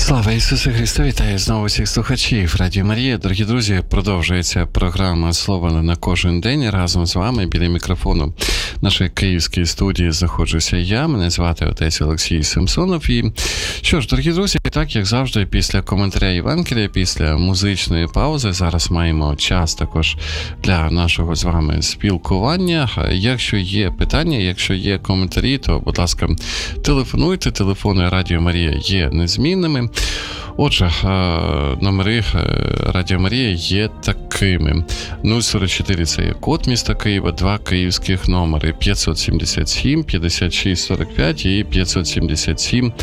Слава Ісусу Христу! Вітаю знову всіх слухачів Радіо Марія. Дорогі друзі, продовжується програма «Слово на кожен день». Разом з вами біля мікрофону нашої київської студії знаходжуся я. Мене звати отець Олексій Самсонов. І що ж, дорогі друзі, так як завжди, після коментаря Євангелія, після музичної паузи, зараз маємо час також для нашого з вами спілкування. Якщо є питання, якщо є коментарі, то, будь ласка, телефонуйте. Телефони Радіо Марія є незмінними. Отже, номери Радіо Марія є такими. 044 – це є код міста Києва, 2 київських номери 577 56 45 і 577